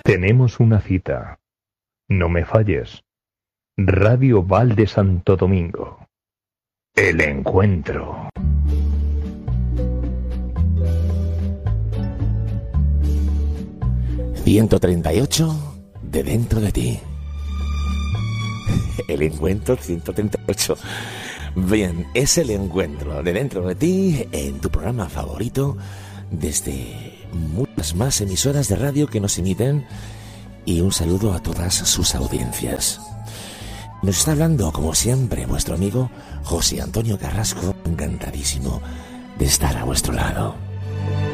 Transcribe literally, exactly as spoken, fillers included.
Tenemos una cita. No me falles. Radio Val de Santo Domingo. El encuentro. ciento treinta y ocho de dentro de ti. El encuentro ciento treinta y ocho. Bien, es el encuentro de dentro de ti en tu programa favorito desde muchas más emisoras de radio que nos emiten, y un saludo a todas sus audiencias. Nos está hablando, como siempre, vuestro amigo José Antonio Carrasco, encantadísimo de estar a vuestro lado.